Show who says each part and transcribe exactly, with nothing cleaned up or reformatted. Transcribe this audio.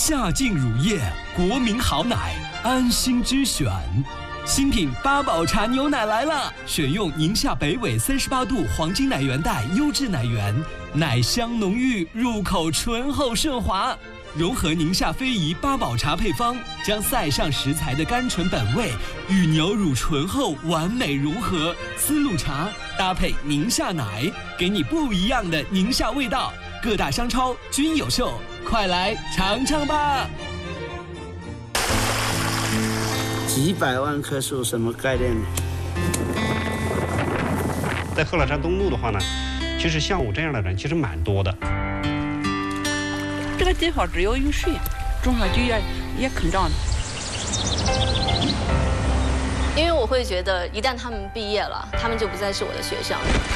Speaker 1: 夏净乳业，国民好奶，安心之选。新品八宝茶牛奶来了，选用宁夏北纬三十八度黄金奶源带优质奶源，奶香浓郁，入口醇厚顺滑。融合宁夏非遗八宝茶配方，将塞上食材的甘醇本味与牛乳醇厚完美融合。丝路茶搭配宁夏奶，给你不一样的宁夏味道。各大商超均有售，快来尝尝吧！
Speaker 2: 几百万棵树什么概念？
Speaker 3: 在贺老山东路的话呢，其实像我这样的人其实蛮多的。
Speaker 4: 这个地方只要有水，种下去也也肯长的。
Speaker 5: 因为我会觉得，一旦他们毕业了，他们就不再是我的学生。